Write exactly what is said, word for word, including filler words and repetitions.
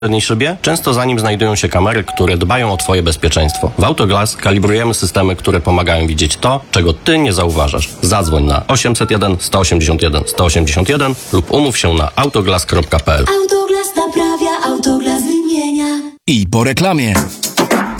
przedniej szybie, często za nim znajdują się kamery, które dbają o Twoje bezpieczeństwo. W Autoglass kalibrujemy systemy, które pomagają widzieć to, czego Ty nie zauważasz. Zadzwoń na osiemset jeden sto osiemdziesiąt jeden sto osiemdziesiąt jeden lub umów się na autoglass kropka p l. Autoglass naprawia, Autoglass wymienia. I po reklamie.